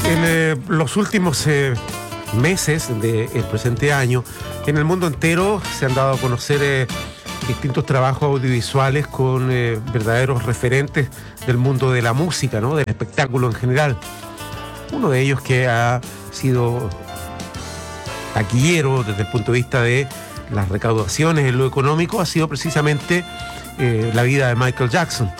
En los últimos meses del presente año, en el mundo entero se han dado a conocer distintos trabajos audiovisuales con verdaderos referentes del mundo de la música, ¿no? Del espectáculo en general. Uno de ellos que ha sido taquillero desde el punto de vista de las recaudaciones en lo económico ha sido precisamente la vida de Michael Jackson.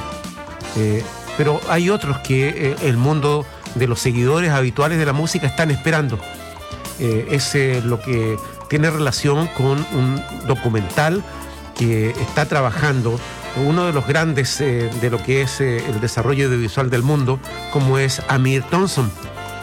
Pero hay otros que el mundo de los seguidores habituales de la música están esperando. Es lo que tiene relación con un documental que está trabajando uno de los grandes de lo que es el desarrollo audiovisual del mundo, como es Amir Thompson.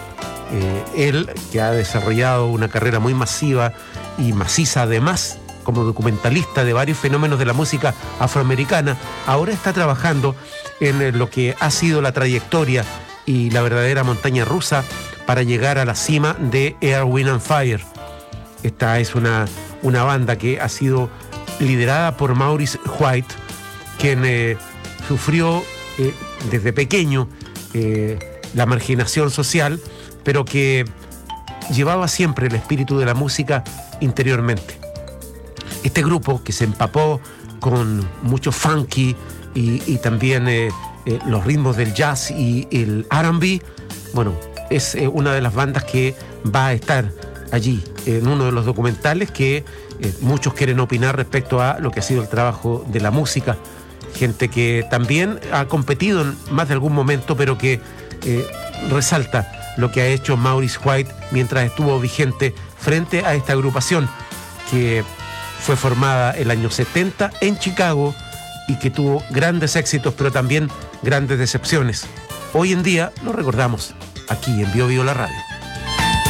Él, que ha desarrollado una carrera muy masiva y maciza además como documentalista de varios fenómenos de la música afroamericana, ahora está trabajando en lo que ha sido la trayectoria y la verdadera montaña rusa para llegar a la cima de Earth, Wind and Fire. Esta es una banda que ha sido liderada por Maurice White, quien sufrió desde pequeño la marginación social, pero que llevaba siempre el espíritu de la música interiormente. Este grupo, que se empapó con mucho funky y también los ritmos del jazz y el R&B, bueno, es una de las bandas que va a estar allí en uno de los documentales que muchos quieren opinar respecto a lo que ha sido el trabajo de la música. Gente que también ha competido en más de algún momento, pero que resalta lo que ha hecho Maurice White mientras estuvo vigente frente a esta agrupación que fue formada el año 70 en Chicago y que tuvo grandes éxitos, pero también grandes decepciones. Hoy en día lo recordamos aquí en Bio Bio la Radio.